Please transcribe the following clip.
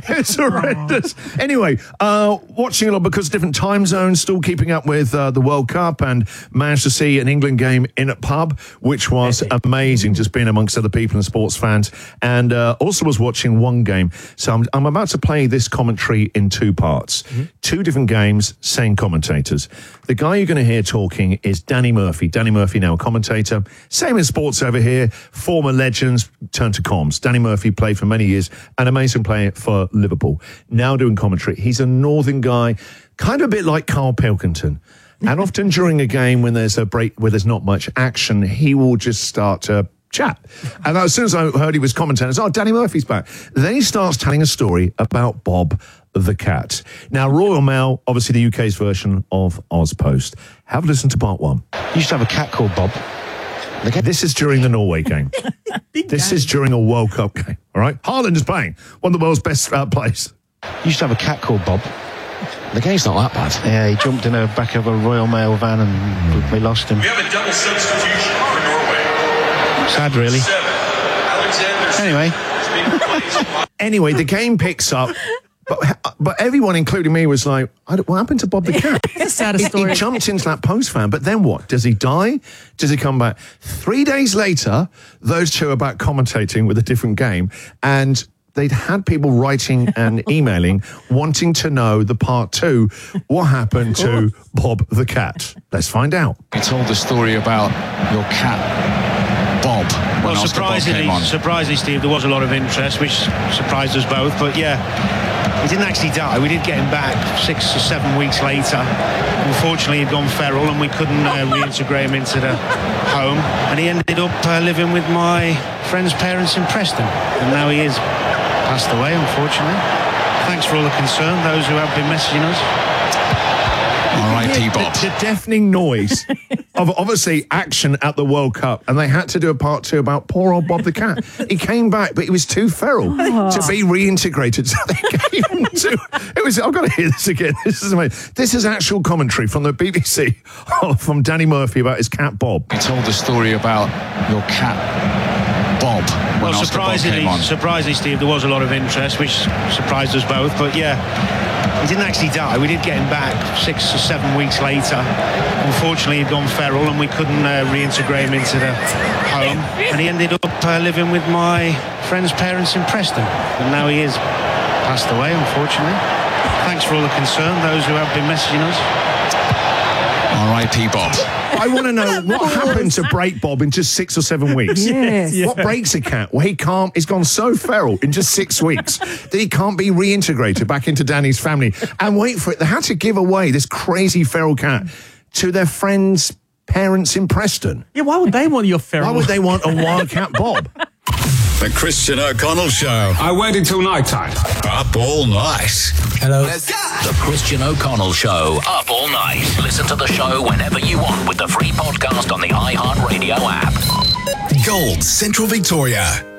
It's horrendous. Anyway, watching it all because different time zones, still keeping up with the World Cup, and managed to see an England game in a pub, which was amazing, just being amongst other people and sports fans. And also was watching one game. So I'm about to play this commentary in two parts. Two different games, same commentators. The guy you're going to hear talking is Danny Murphy. Danny Murphy, now a commentator. Same in sports over here. Former legends turned to comms. Danny Murphy played for many years, an amazing player for Liverpool. Now doing commentary. He's a northern guy, kind of a bit like Carl Pilkington. And often during a game when there's a break, where there's not much action, he will just start to chat. And as soon as I heard he was commentating, I was, Danny Murphy's back. Then he starts telling a story about Bob the cat. Now, Royal Mail, obviously the UK's version of Ozpost. Have a listen to part one. You used to have a cat called Bob. This is during the Norway game. This is during a World Cup game, all right? Haaland is playing, one of the world's best players. You used to have a cat called Bob. The game's not that bad. Yeah, he jumped in the back of a Royal Mail van and we lost him. We have a double substitution for Norway. Sad, really. Anyway, the game picks up. But everyone, including me, was like, what happened to Bob the cat? It's a sad story. He jumped into that post van, but then what? Does he die? Does he come back? 3 days later, those two are back commentating with a different game, and they'd had people writing and emailing, wanting to know the part two, what happened to Bob the cat. Let's find out. You told the story about your cat, Bob. Well, surprisingly, Steve, there was a lot of interest, which surprised us both. But yeah, he didn't actually die. We did get him back 6 or 7 weeks later. Unfortunately, he'd gone feral and we couldn't reintegrate him into the home. And he ended up living with my friend's parents in Preston. And now he is passed away, unfortunately. Thanks for all the concern, those who have been messaging us. R.I.P. Bob. The deafening noise of obviously action at the World Cup, and they had to do a part two about poor old Bob the cat. He came back, but he was too feral to be reintegrated. So they gave him I've got to hear this again. This is amazing. This is actual commentary from the BBC from Danny Murphy about his cat Bob. You told the story about your cat, Bob. Well, surprisingly, Steve, there was a lot of interest, which surprised us both. But yeah, he didn't actually die. We did get him back 6 or 7 weeks later. Unfortunately, he'd gone feral and we couldn't reintegrate him into the home. And he ended up living with my friend's parents in Preston. And now he is passed away, unfortunately. Thanks for all the concern, those who have been messaging us. R.I.P. Bob. I want to know what happened to break Bob in just 6 or 7 weeks. Yes. What breaks a cat? Well, he's gone so feral in just 6 weeks that he can't be reintegrated back into Danny's family. And wait for it, they had to give away this crazy feral cat to their friends' parents in Preston. Yeah, why would they want your feral? Why would they want a wildcat Bob? The Christian O'Connell Show. I waited till night time. Up all night. Hello. The Christian O'Connell Show. Up all night. Listen to the show whenever you want with the free podcast on the iHeartRadio app. Gold, Central Victoria.